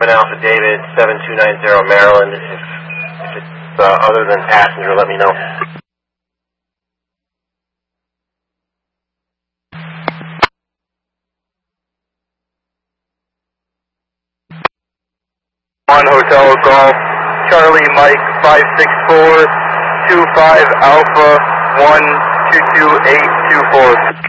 Alpha David, 7290 Maryland. If it's other than passenger, let me know. On Hotel Golf, Charlie Mike 564, 25 Alpha 1222824.